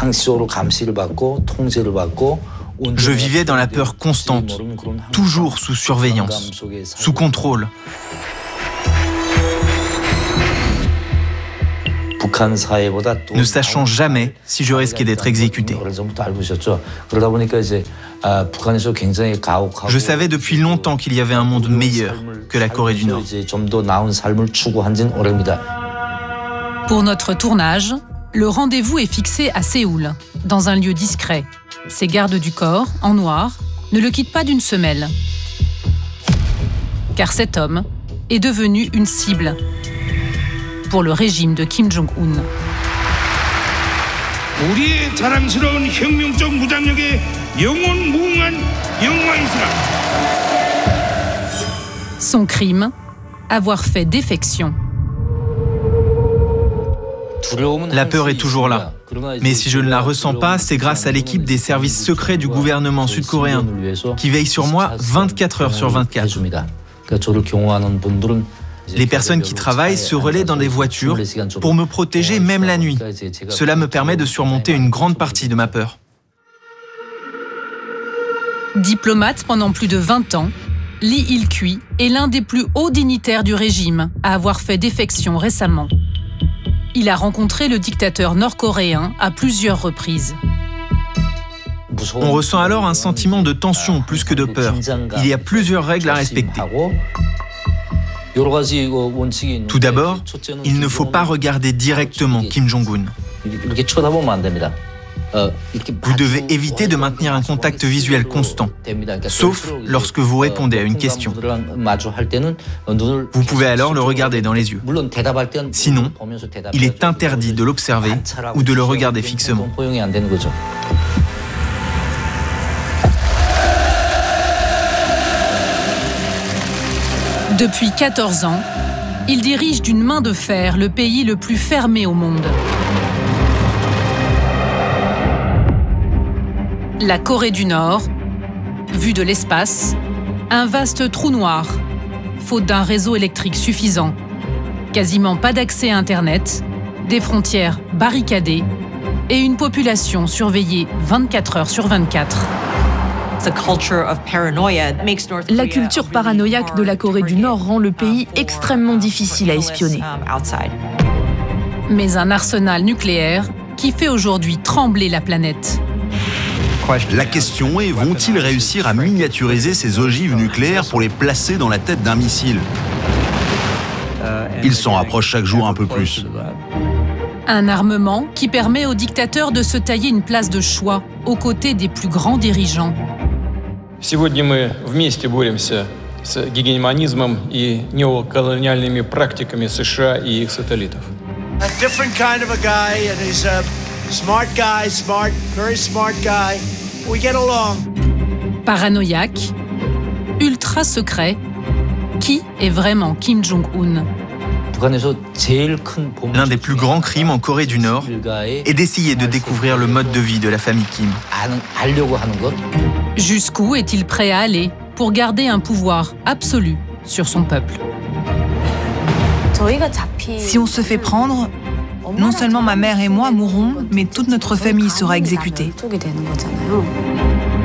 Je vivais dans la peur constante, toujours sous surveillance, sous contrôle. Ne sachant jamais si je risquais d'être exécuté. Je savais depuis longtemps qu'il y avait un monde meilleur que la Corée du Nord. Pour notre tournage, le rendez-vous est fixé à Séoul, dans un lieu discret. Ses gardes du corps, en noir, ne le quittent pas d'une semelle. Car cet homme est devenu une cible pour le régime de Kim Jong-un. Son crime, avoir fait défection. La peur est toujours là. Mais si je ne la ressens pas, c'est grâce à l'équipe des services secrets du gouvernement sud-coréen qui veille sur moi 24 heures sur 24. Les personnes qui travaillent se relaient dans des voitures pour me protéger même la nuit. Cela me permet de surmonter une grande partie de ma peur. Diplomate pendant plus de 20 ans, Lee Il-kui est l'un des plus hauts dignitaires du régime à avoir fait défection récemment. Il a rencontré le dictateur nord-coréen à plusieurs reprises. On ressent alors un sentiment de tension plus que de peur. Il y a plusieurs règles à respecter. Tout d'abord, il ne faut pas regarder directement Kim Jong-un. Vous devez éviter de maintenir un contact visuel constant, sauf lorsque vous répondez à une question. Vous pouvez alors le regarder dans les yeux. Sinon, il est interdit de l'observer ou de le regarder fixement. Depuis 14 ans, il dirige d'une main de fer le pays le plus fermé au monde. La Corée du Nord, vue de l'espace, un vaste trou noir, faute d'un réseau électrique suffisant, quasiment pas d'accès à Internet, des frontières barricadées et une population surveillée 24 heures sur 24. La culture paranoïaque de la Corée du Nord rend le pays extrêmement difficile à espionner. Mais un arsenal nucléaire qui fait aujourd'hui trembler la planète. La question est, vont-ils réussir à miniaturiser ces ogives nucléaires pour les placer dans la tête d'un missile? Ils s'en rapprochent chaque jour un peu plus. Un armement qui permet aux dictateurs de se tailler une place de choix aux côtés des plus grands dirigeants. Сегодня мы вместе боремся с гегемонизмом и неоколониальными практиками США и их сателлитов. A different kind of a guy, and he's a smart guy, very smart guy. We get along. Paranoïaque, ultra secret, qui est vraiment Kim Jong-un? L'un des plus grands crimes en Corée du Nord est d'essayer de découvrir le mode de vie de la famille Kim. Jusqu'où est-il prêt à aller pour garder un pouvoir absolu sur son peuple? Si on se fait prendre, non seulement ma mère et moi mourrons, mais toute notre famille sera exécutée.